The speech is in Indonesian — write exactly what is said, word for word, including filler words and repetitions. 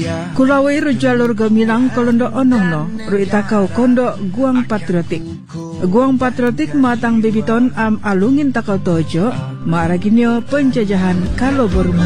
Kulawai ro jalur gamilang kolondo onono ro itakau kondo guang patriotik. Guang patriotik matang bebiton am alungin takau tojo maraginyo penjajahan kalau baru